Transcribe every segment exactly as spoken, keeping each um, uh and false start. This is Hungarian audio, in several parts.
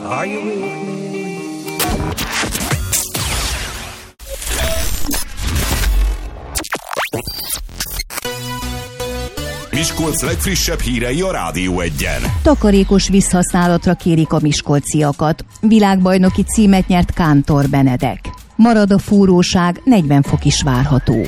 Are you with me? Miskolc legfrissebb hírei a Rádió Egyen. Takarékos vízhasználatra kérik a miskolciakat. Világbajnoki címet nyert Kántor Benedek. Marad a fúróság, negyven fok is várható.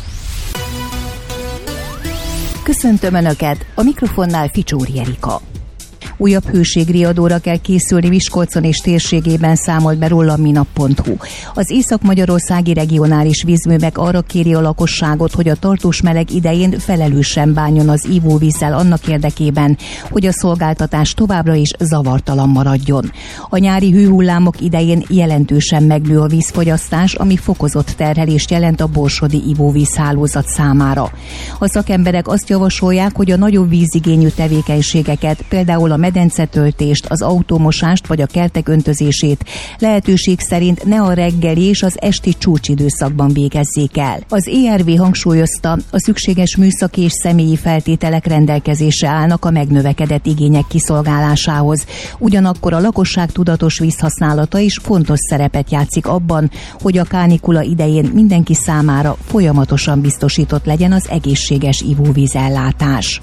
Köszöntöm Önöket, a mikrofonnál Ficsóri Erika. Újabb hőségriadóra kell készülni Miskolcon és térségében, számolt be róla a minap pont hu. Az észak-magyarországi regionális vízművek arra kéri a lakosságot, hogy a tartós meleg idején felelősen bánjon az ivóvízzel annak érdekében, hogy a szolgáltatás továbbra is zavartalan maradjon. A nyári hőhullámok idején jelentősen megnő a vízfogyasztás, ami fokozott terhelést jelent a borsodi ivóvízhálózat számára. A szakemberek azt javasolják, hogy a nagyobb vízigényű tevékenységeket, például a medencetöltést, az autómosást vagy a kertek öntözését lehetőség szerint ne a reggeli és az esti csúcsidőszakban végezzék el. Az é er vé hangsúlyozta, a szükséges műszaki és személyi feltételek rendelkezésre állnak a megnövekedett igények kiszolgálásához. Ugyanakkor a lakosság tudatos vízhasználata is fontos szerepet játszik abban, hogy a kánikula idején mindenki számára folyamatosan biztosított legyen az egészséges ivóvízellátás.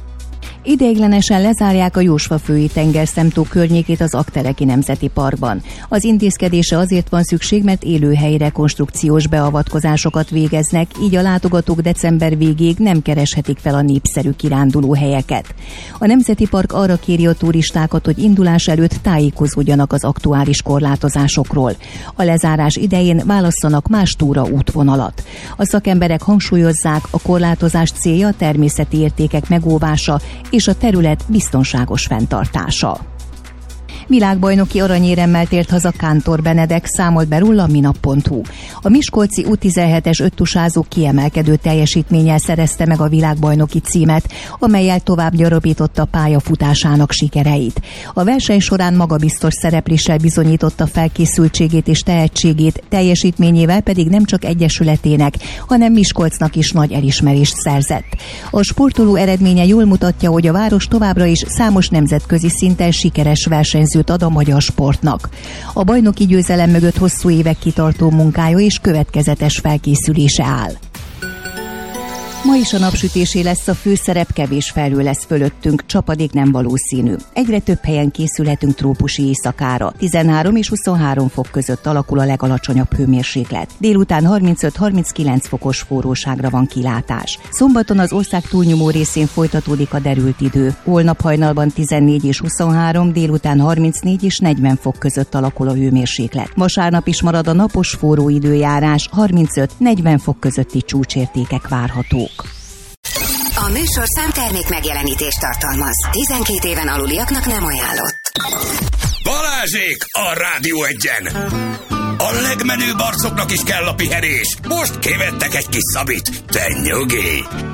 Ideiglenesen lezárják a Jósva-fői tengerszemtó környékét az Aggteleki Nemzeti Parkban. Az intézkedése azért van szükség, mert élőhelyi rekonstrukciós beavatkozásokat végeznek, így a látogatók december végéig nem kereshetik fel a népszerű kiránduló helyeket. A Nemzeti Park arra kéri a turistákat, hogy indulás előtt tájékozódjanak az aktuális korlátozásokról. A lezárás idején válasszanak más túra útvonalat. A szakemberek hangsúlyozzák, a korlátozás célja a természeti értékek megóvása és a terület biztonságos fenntartása. Világbajnoki aranyéremmel tért haza Kántor Benedek, számolt be róla a minap pont hu. A miskolci U tizenhetes öttusázó kiemelkedő teljesítménnyel szerezte meg a világbajnoki címet, amellyel tovább gyarapította pályafutásának sikereit. A verseny során magabiztos szerepléssel bizonyította felkészültségét és tehetségét, teljesítményével pedig nem csak egyesületének, hanem Miskolcnak is nagy elismerést szerzett. A sportoló eredménye jól mutatja, hogy a város továbbra is számos nemzetközi szinten sikeres versenyző ad a magyar sportnak. A bajnoki győzelem mögött hosszú évek kitartó munkája és következetes felkészülése áll. Ma is a napsütésé lesz a főszerep, kevés felhő lesz fölöttünk, csapadék nem valószínű. Egyre több helyen készülhetünk trópusi éjszakára. tizenhárom és huszonhárom fok között alakul a legalacsonyabb hőmérséklet. Délután harmincöt-harminckilenc fokos forróságra van kilátás. Szombaton az ország túlnyomó részén folytatódik a derült idő. Holnap hajnalban tizennégy és huszonhárom, délután harmincnégy és negyven fok között alakul a hőmérséklet. Vasárnap is marad a napos forró időjárás, harmincöt-negyven fok közötti csúcsértékek várhatók. A műsorszám termék megjelenítést tartalmaz. tizenkét éven aluliaknak nem ajánlott. Balázsék a Rádió Egyen! A legmenőbb arcoknak is kell a pihenés. Most kivettek egy kis szabit. Te nyugi!